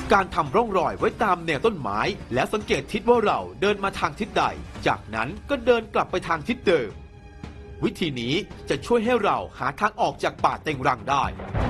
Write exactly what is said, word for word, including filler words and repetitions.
การทำร่องรอยไว้ตามแนวต้นไม้แล้วสังเกตทิศว่าเราเดินมาทางทิศใดจากนั้นก็เดินกลับไปทางทิศเดิมวิธีนี้จะช่วยให้เราหาทางออกจากป่าเต็งรังได้